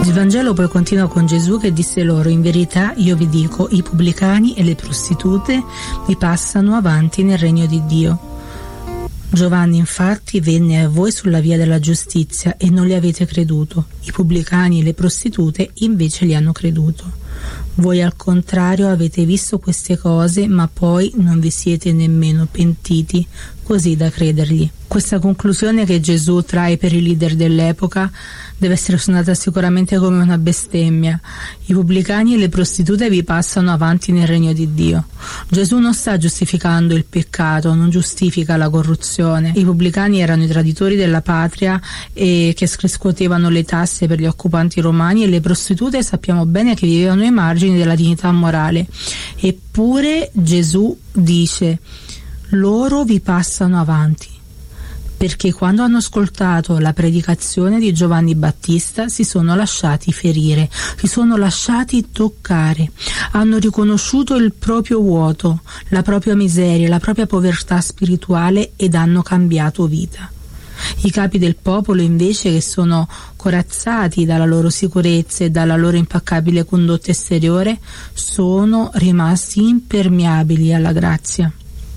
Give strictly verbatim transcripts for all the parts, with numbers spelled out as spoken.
Il Vangelo poi continua con Gesù che disse loro: in verità io vi dico, i pubblicani e le prostitute vi passano avanti nel regno di Dio. Giovanni infatti venne a voi sulla via della giustizia e non le avete creduto. I pubblicani e le prostitute invece gli hanno creduto. Voi al contrario avete visto queste cose, ma poi non vi siete nemmeno pentiti così da credergli. Questa conclusione che Gesù trae per i leader dell'epoca deve essere suonata sicuramente come una bestemmia. I pubblicani e le prostitute vi passano avanti nel regno di Dio. Gesù non sta giustificando il peccato, non giustifica la corruzione. I pubblicani erano i traditori della patria e che riscuotevano le tasse per gli occupanti romani, e le prostitute sappiamo bene che vivevano ai margini della dignità morale. Eppure Gesù dice: loro vi passano avanti, perché quando hanno ascoltato la predicazione di Giovanni Battista si sono lasciati ferire, si sono lasciati toccare, hanno riconosciuto il proprio vuoto, la propria miseria, la propria povertà spirituale ed hanno cambiato vita. I capi del popolo invece, che sono corazzati dalla loro sicurezza e dalla loro impeccabile condotta esteriore, sono rimasti impermeabili alla grazia.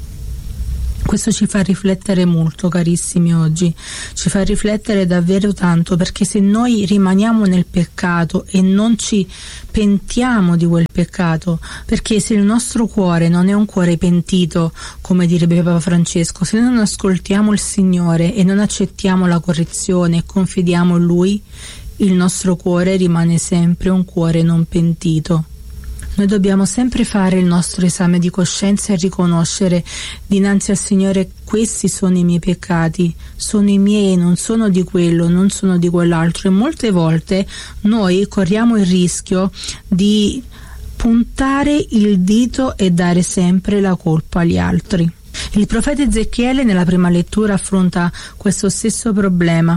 Questo ci fa riflettere molto, carissimi, oggi. Ci fa riflettere davvero tanto, perché se noi rimaniamo nel peccato e non ci pentiamo di quel peccato, perché se il nostro cuore non è un cuore pentito, come direbbe Papa Francesco, se non ascoltiamo il Signore e non accettiamo la correzione e confidiamo in Lui, il nostro cuore rimane sempre un cuore non pentito. Noi dobbiamo sempre fare il nostro esame di coscienza e riconoscere dinanzi al Signore: questi sono i miei peccati, sono i miei, non sono di quello, non sono di quell'altro. E molte volte noi corriamo il rischio di puntare il dito e dare sempre la colpa agli altri. Il profeta Ezechiele nella prima lettura affronta questo stesso problema.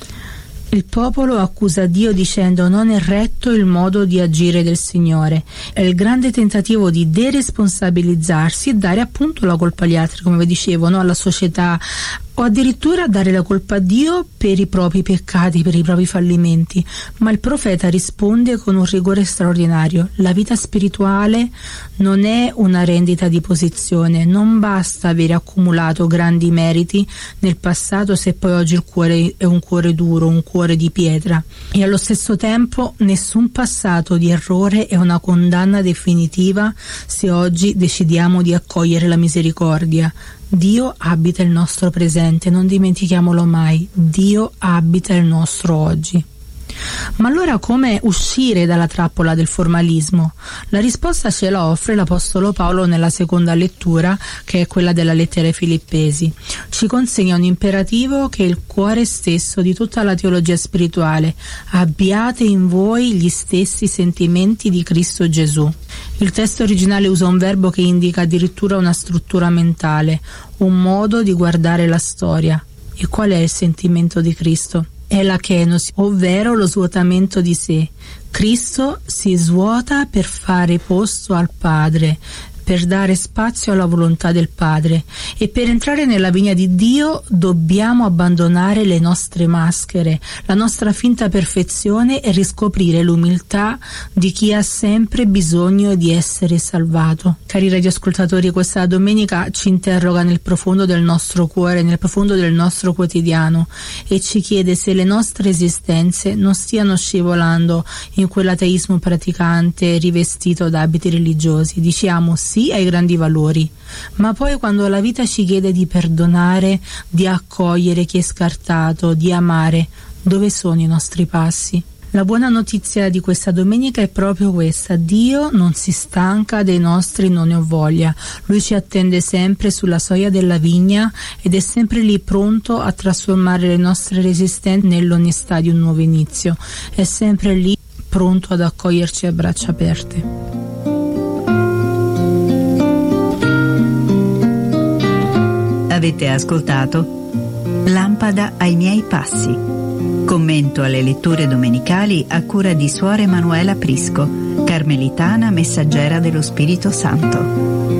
Il popolo accusa Dio dicendo: non è retto il modo di agire del Signore. È il grande tentativo di deresponsabilizzarsi e dare appunto la colpa agli altri, come vi dicevo, no? Alla società, o addirittura dare la colpa a Dio per i propri peccati, per i propri fallimenti. Ma il profeta risponde con un rigore straordinario: la vita spirituale non è una rendita di posizione, non basta avere accumulato grandi meriti nel passato se poi oggi il cuore è un cuore duro, un cuore di pietra. E allo stesso tempo nessun passato di errore è una condanna definitiva se oggi decidiamo di accogliere la misericordia. Dio abita il nostro presente, non dimentichiamolo mai. Dio abita il nostro oggi. Ma allora come uscire dalla trappola del formalismo? La risposta ce la offre l'Apostolo Paolo nella seconda lettura, che è quella della lettera ai Filippesi. Ci consegna un imperativo che è il cuore stesso di tutta la teologia spirituale: abbiate in voi gli stessi sentimenti di Cristo Gesù. Il testo originale usa un verbo che indica addirittura una struttura mentale, un modo di guardare la storia. E qual è il sentimento di Cristo? È la kenosi, ovvero lo svuotamento di sé. Cristo si svuota per fare posto al Padre, per dare spazio alla volontà del Padre, e per entrare nella vigna di Dio dobbiamo abbandonare le nostre maschere, la nostra finta perfezione, e riscoprire l'umiltà di chi ha sempre bisogno di essere salvato. Cari radioascoltatori, questa domenica ci interroga nel profondo del nostro cuore, nel profondo del nostro quotidiano, e ci chiede se le nostre esistenze non stiano scivolando in quell'ateismo praticante rivestito da abiti religiosi. Diciamo sì ai grandi valori, ma poi quando la vita ci chiede di perdonare, di accogliere chi è scartato, di amare, dove sono i nostri passi? La buona notizia di questa domenica è proprio questa: Dio non si stanca dei nostri non ne ho voglia. Lui ci attende sempre sulla soglia della vigna ed è sempre lì pronto a trasformare le nostre resistenze nell'onestà di un nuovo inizio. È sempre lì pronto ad accoglierci a braccia aperte. Avete ascoltato Lampada ai miei passi. Commento alle letture domenicali a cura di Suor Emanuela Prisco, carmelitana messaggera dello Spirito Santo.